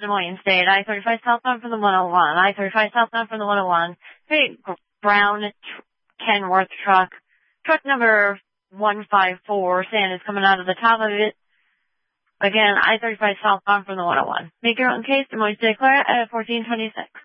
Des Moines State, I-35 southbound from the 101, I-35 southbound from the 101, big brown Kenworth truck number 154, sand is coming out of the top of it. Again, I-35 southbound from the 101. Make your own case, Des Moines State Clear at 1426.